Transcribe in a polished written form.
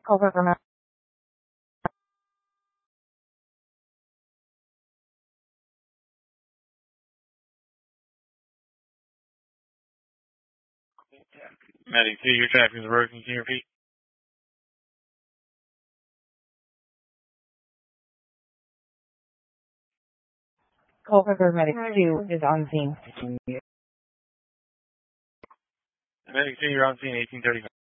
Call for Medic. Medic 2, your traffic is broken. Can you repeat? Call for Medic 2 is on scene. Medic 2, you're on scene 1835.